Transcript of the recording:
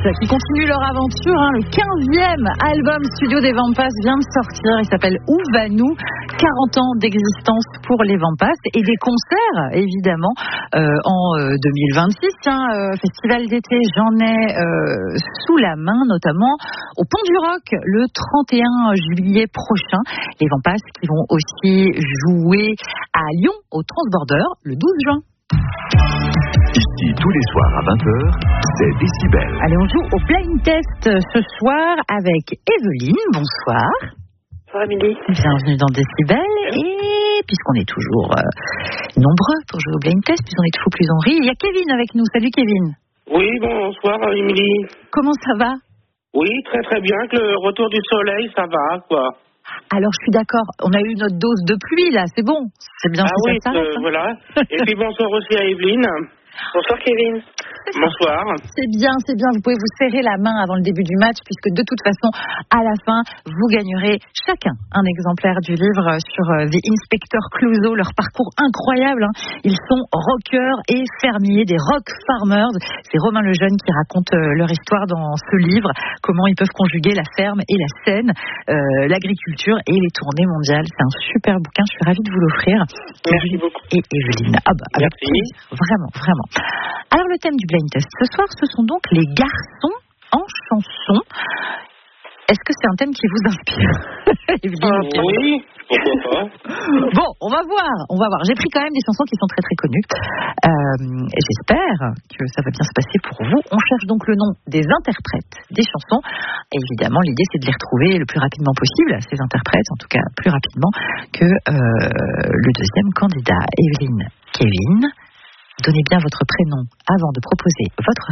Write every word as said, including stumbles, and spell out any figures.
qui continuent leur aventure. Hein. Le quinzième album studio des Vampas vient de sortir. Il s'appelle Où va-nous ? quarante ans d'existence pour les Vampas et des concerts, évidemment, euh, en euh, deux mille vingt-six. Hein, euh, festival d'été, j'en ai euh, sous la main, notamment au Pont du Rock le trente et un juillet prochain. Les Vampas qui vont aussi jouer à Lyon, au Transborder, le douze juin. Ici, tous les soirs à vingt heures, c'est Décibel. Allez, on joue au blind test ce soir avec Evelyne. Bonsoir. Bonsoir, Amélie. Bienvenue dans Décibel. Et puisqu'on est toujours euh, nombreux pour jouer au blind test, puisqu'on est toujours plus en rire, il y a Kevin avec nous. Salut Kevin. Oui, bonsoir, Émilie. Comment ça va ? Oui, très très bien. Que le retour du soleil, ça va, quoi. Alors, je suis d'accord. On a eu notre dose de pluie, là. C'est bon. C'est bien ah si oui, ça s'arrête, euh, hein. voilà. Et puis bonsoir aussi à Evelyne. Bonsoir, Kevin. Bonsoir. C'est bien, c'est bien. Vous pouvez vous serrer la main avant le début du match, puisque de toute façon, à la fin, vous gagnerez chacun un exemplaire du livre sur The Inspector Clouseau, leur parcours incroyable. Hein. Ils sont rockers et fermiers, des rock farmers. C'est Romain Lejeune qui raconte leur histoire dans ce livre, comment ils peuvent conjuguer la ferme et la scène, euh, l'agriculture et les tournées mondiales. C'est un super bouquin, je suis ravie de vous l'offrir. Merci beaucoup. Et Evelyne, ah bah, avec Merci. plaisir. Vraiment, vraiment. Alors le thème du blind test ce soir, ce sont donc les garçons en chanson. Est-ce que c'est un thème qui vous inspire? Ah, oui, pourquoi pas. Bon, on va voir, on va voir. J'ai pris quand même des chansons qui sont très très connues. Euh, et j'espère que ça va bien se passer pour vous. On cherche donc le nom des interprètes des chansons. Et évidemment, l'idée c'est de les retrouver le plus rapidement possible, ces interprètes, en tout cas plus rapidement que euh, le deuxième candidat. Evelyne, Kevin, donnez bien votre prénom avant de proposer votre